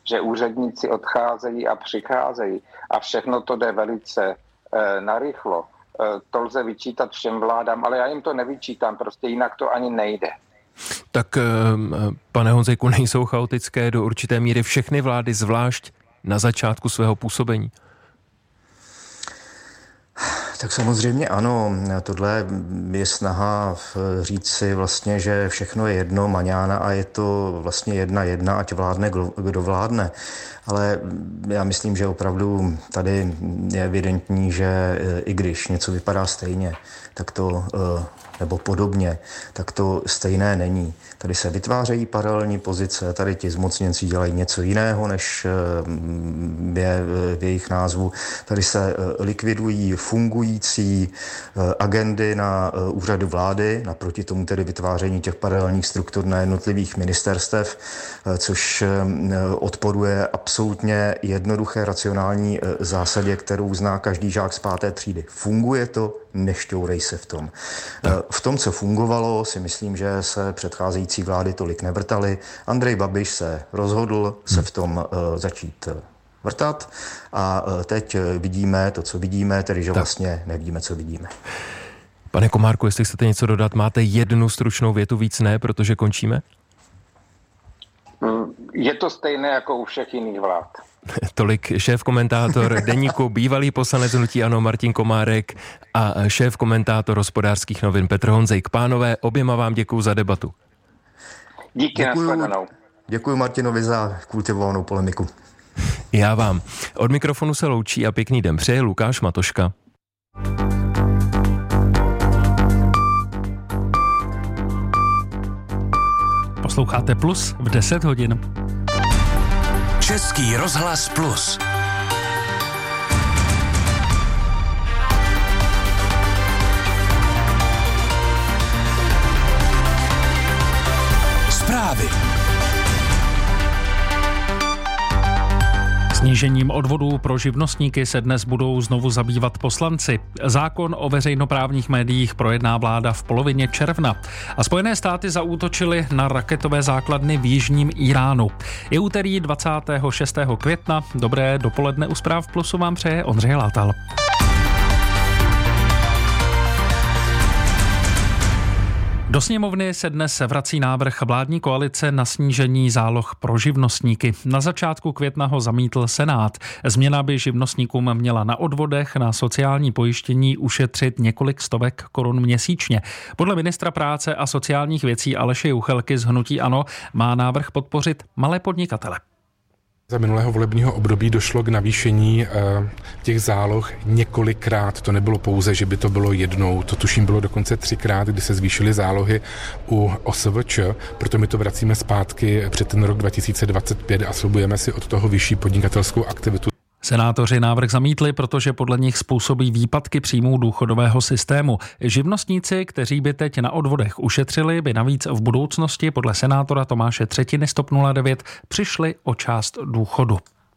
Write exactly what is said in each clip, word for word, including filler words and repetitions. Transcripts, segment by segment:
že úředníci odcházejí a přicházejí a všechno to jde velice e, narychlo. E, to lze vyčítat všem vládám, ale já jim to nevyčítám, prostě jinak to ani nejde. Tak, pane Honzejku, nejsou chaotické do určité míry všechny vlády, zvlášť na začátku svého působení? Tak samozřejmě ano, tohle je snaha říct si vlastně, že všechno je jedno, maňána, a je to vlastně jedna jedna, ať vládne, kdo vládne. Ale já myslím, že opravdu tady je evidentní, že i když něco vypadá stejně, tak to, nebo podobně, tak to stejné není. Tady se vytvářejí paralelní pozice, tady ti zmocněnci dělají něco jiného, než je v jejich názvu. Tady se likvidují fungující agendy na úřadu vlády, naproti tomu tedy vytváření těch paralelních struktur na jednotlivých ministerstev, což odporuje absolutně jednoduché racionální zásadě, kterou zná každý žák z páté třídy. Funguje to, nešťourej se v tom. V tom, co fungovalo, si myslím, že se předcházející vlády tolik nevrtaly. Andrej Babiš se rozhodl se v tom začít vrtat a teď vidíme to, co vidíme, tedy že vlastně nevíme, co vidíme. Pane Komárku, jestli chcete něco dodat, máte jednu stručnou větu, víc ne, protože končíme? Je to stejné jako u všech jiných vlád. Tolik šéf-komentátor Deníku, bývalý poslanec hnutí ANO Martin Komárek a šéf-komentátor Hospodářských novin Petr Honzejk. Pánové, oběma vám děkuju za debatu. Díky, nashledanou. Děkuji Martinovi za kultivovanou polemiku. Já vám. Od mikrofonu se loučí a pěkný den přeje Lukáš Matoška. Posloucháte Plus v deset hodin. Český rozhlas Plus. Zprávy. Snížením odvodů pro živnostníky se dnes budou znovu zabývat poslanci. Zákon o veřejnoprávních médiích projedná vláda v polovině června. A Spojené státy zaútočily na raketové základny v jižním Iránu. Je úterý dvacátého šestého května. Dobré dopoledne u Zpráv Plusu vám přeje Ondřej Látal. Do sněmovny se dnes vrací návrh vládní koalice na snížení záloh pro živnostníky. Na začátku května ho zamítl Senát. Změna by živnostníkům měla na odvodech na sociální pojištění ušetřit několik stovek korun měsíčně. Podle ministra práce a sociálních věcí Aleše Juchelky z hnutí ANO má návrh podpořit malé podnikatele. Za minulého volebního období došlo k navýšení těch záloh několikrát. To nebylo pouze, že by to bylo jednou. To tuším bylo dokonce třikrát, kdy se zvýšily zálohy u O S V Č. Proto my to vracíme zpátky před ten rok dva tisíce dvacet pět a slibujeme si od toho vyšší podnikatelskou aktivitu. Senátoři návrh zamítli, protože podle nich způsobí výpadky příjmů důchodového systému. Živnostníci, kteří by teď na odvodech ušetřili, by navíc v budoucnosti podle senátora Tomáše Třetiny z T O P nula devět přišli o část důchodu.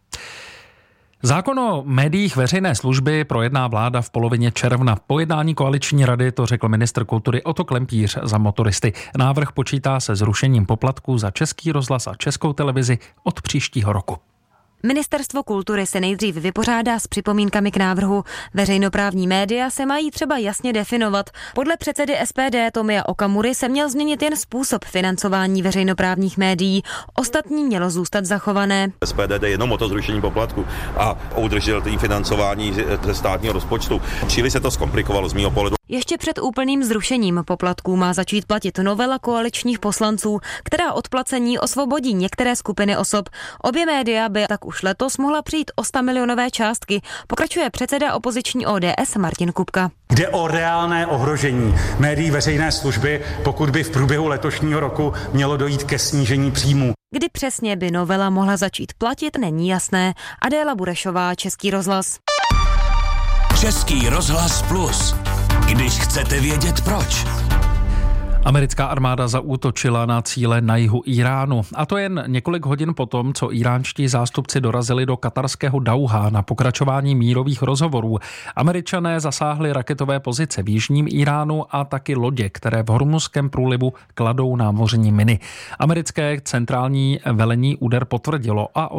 Zákon o médiích veřejné služby projedná vláda v polovině června. Po jednání koaliční rady to řekl ministr kultury Otto Klempíř za Motoristy. Návrh počítá se zrušením poplatků za Český rozhlas a Českou televizi od příštího roku. Ministerstvo kultury se nejdřív vypořádá s připomínkami k návrhu. Veřejnoprávní média se mají třeba jasně definovat. Podle předsedy S P D Tomia Okamury se měl změnit jen způsob financování veřejnoprávních médií. Ostatní mělo zůstat zachované. S P D jde jenom o to zrušení poplatku a udržel tým financování ze státního rozpočtu. Čili se to zkomplikovalo z mýho pohledu. Ještě před úplným zrušením poplatků má začít platit novela koaličních poslanců, která od placení osvobodí některé skupiny osob. Obě média by tak už letos mohla přijít o sto milionové částky, pokračuje předseda opoziční O D S Martin Kupka. Jde o reálné ohrožení médií veřejné služby, pokud by v průběhu letošního roku mělo dojít ke snížení příjmů. Kdy přesně by novela mohla začít platit, není jasné. Adéla Burešová, Český rozhlas. Český rozhlas Plus. Když chcete vědět proč. Americká armáda zaútočila na cíle na jihu Iránu. A to jen několik hodin potom, co iránští zástupci dorazili do katarského Dauhá na pokračování mírových rozhovorů. Američané zasáhli raketové pozice v jižním Iránu a taky lodě, které v Hormuzském průlivu kladou námořní miny. Americké centrální velení úder potvrdilo a